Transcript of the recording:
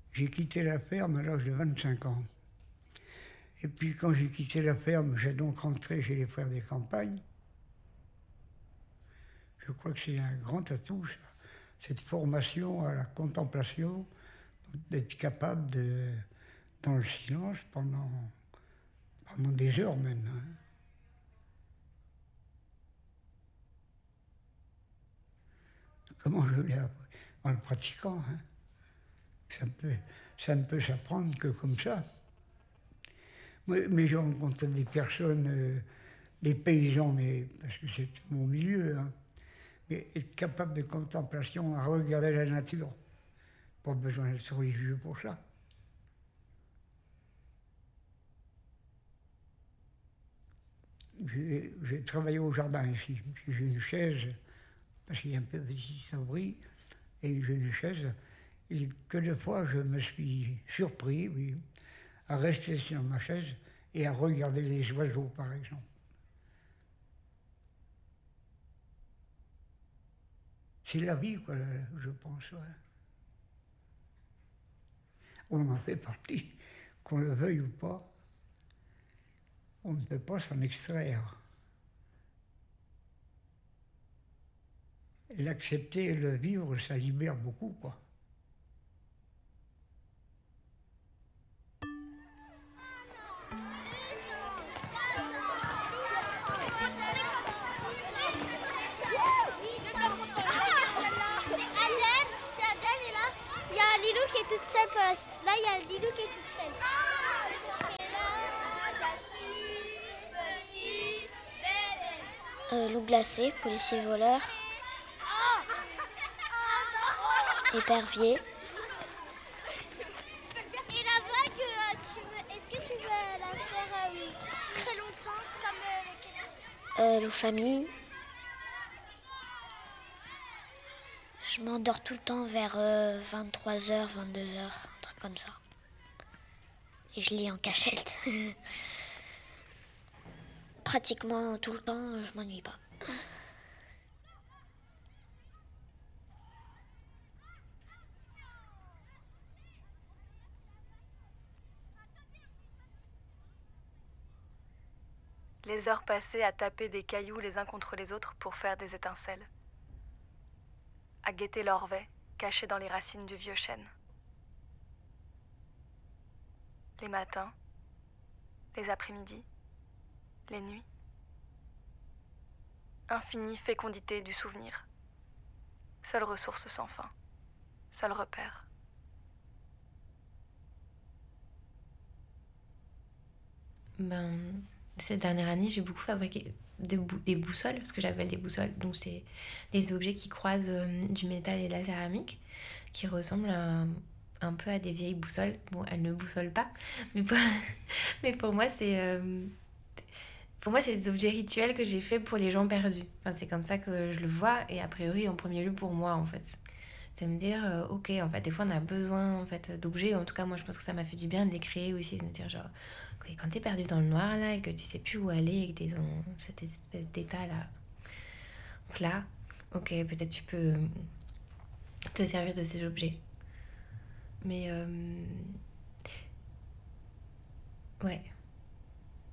J'ai quitté la ferme à l'âge de 25 ans. Et puis quand j'ai quitté la ferme, j'ai donc rentré chez les Frères des Campagnes. Je crois que c'est un grand atout, ça, cette formation à la contemplation, d'être capable de, dans le silence pendant des heures même. Hein. Comment je l'ai appris? En le pratiquant. Hein. Ça ne peut s'apprendre que comme ça. Mais j'ai rencontré des personnes, des paysans, mais parce que c'est mon milieu, hein, mais être capable de contemplation à regarder la nature. Pas besoin d'être religieux pour ça. J'ai travaillé au jardin ici. J'ai une chaise, parce qu'il y a un petit abri, et j'ai une chaise. Et que de fois, je me suis surpris, oui, à rester sur ma chaise et à regarder les oiseaux, par exemple. C'est la vie, quoi, je pense. Ouais. On en fait partie, qu'on le veuille ou pas. On ne peut pas s'en extraire. L'accepter et le vivre, ça libère beaucoup, quoi. Lilou qui est toute seule pour l'instant. Là, il y a Lilou qui est toute seule. Loup glacé, policier voleur, épervier. Et la vague, est-ce que tu veux la faire très longtemps comme loup famille. Je m'endors tout le temps vers 23h, 22h, un truc comme ça. Et je lis en cachette. Pratiquement tout le temps, je m'ennuie pas. Les heures passées à taper des cailloux les uns contre les autres pour faire des étincelles. À guetter l'orvet, caché dans les racines du vieux chêne. Les matins, les après-midi, les nuits. Infinie fécondité du souvenir. Seule ressource sans fin. Seul repère. Cette dernière année, j'ai beaucoup fabriqué des boussoles, parce que j'appelle des boussoles. Donc, c'est des objets qui croisent du métal et de la céramique, qui ressemblent un peu à des vieilles boussoles. Bon, elles ne boussolent pas, mais pour moi, c'est des objets rituels que j'ai faits pour les gens perdus. Enfin, c'est comme ça que je le vois, et a priori, en premier lieu, pour moi, en fait. De me dire, ok, en fait, des fois, on a besoin en fait, d'objets. En tout cas, moi, je pense que ça m'a fait du bien de les créer aussi. De me dire, genre, quand t'es perdu dans le noir, là, et que tu sais plus où aller, et que t'es dans cette espèce d'état-là, plat, ok, peut-être tu peux te servir de ces objets. Mais, ouais.